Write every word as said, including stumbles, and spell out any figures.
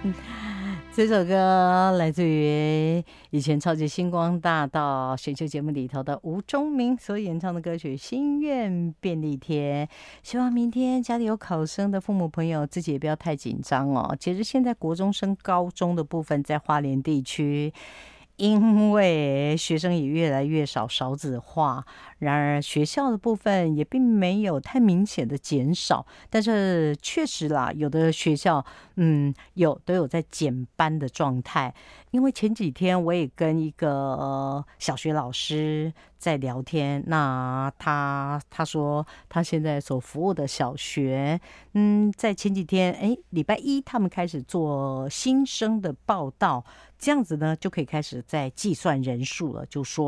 这首歌来自于以前超级星光大道选秀节目里头的吴宗明所演唱的歌曲《心愿便利贴》。希望明天家里有考生的父母朋友自己也不要太紧张哦。其实现在国中升高中的部分在花莲地区，因为学生也越来越少，少子化，然而学校的部分也并没有太明显的减少，但是确实啦，有的学校嗯有都有在减班的状态。因为前几天我也跟一个、呃、小学老师在聊天，那他他说他现在所服务的小学，嗯，在前几天哎礼拜一他们开始做新生的报到，这样子呢就可以开始在计算人数了，就说